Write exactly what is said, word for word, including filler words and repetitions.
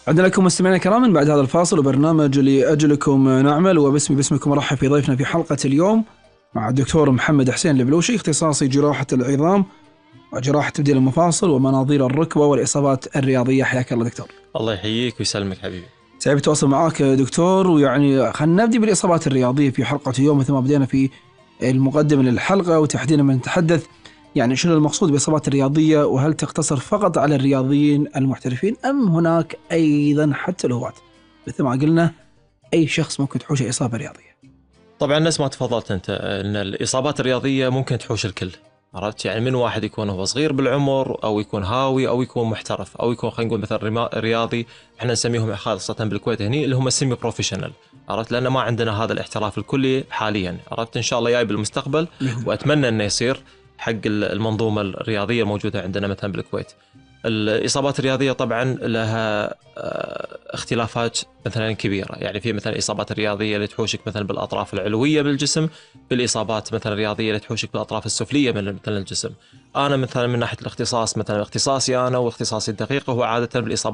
عندنا لكم مستمعينا الكرام من بعد هذا الفاصل وبرنامج لأجلكم نعمل، وباسمي باسمكم أرحب في ضيفنا في حلقة اليوم مع الدكتور محمد حسين البلوشي، اختصاصي جراحة العظام وجراحة تبديل المفاصل ومناظير الركبة والإصابات الرياضية. حياك الله دكتور. الله يحييك ويسلمك حبيبي. سعيد بالتواصل معك دكتور، ويعني خلينا نبدأ بالإصابات الرياضية في حلقة اليوم مثل ما بدينا في المقدمة للحلقة، وتحديدا من نتحدث يعني شنو المقصود بالإصابات الرياضية، وهل تقتصر فقط على الرياضيين المحترفين أم هناك أيضا حتى الهواة؟ مثل ما قلنا أي شخص ممكن تحوش إصابة رياضية. طبعا نفس ما تفضلت أنت أن الإصابات الرياضية ممكن تحوش الكل، عرفت؟ يعني من واحد يكون هو صغير بالعمر أو يكون هاوي أو يكون محترف أو يكون خلينا نقول مثلا رياضي، احنا نسميهم خاصة بالكويت هني اللي هم سيمي بروفيشنال، عرفت؟ لأن ما عندنا هذا الاحتراف الكلي حاليا، عرفت؟ إن شاء الله جاي بالمستقبل وأتمنى أنه يصير حق المنظومة الرياضية الموجودة عندنا مثلا بالكويت. الإصابات الرياضية طبعا لها اختلافات مثلا كبيرة، يعني في مثلا إصابات الرياضية اللي تحوشك مثلا بالأطراف العلوية بالجسم، بالإصابات مثلا الرياضية اللي تحوشك بالأطراف السفلية من مثلا الجسم. أنا مثلا من ناحية الاختصاص، مثلا اختصاصي أنا واختصاصي الدقيق هو عادة بالإصابات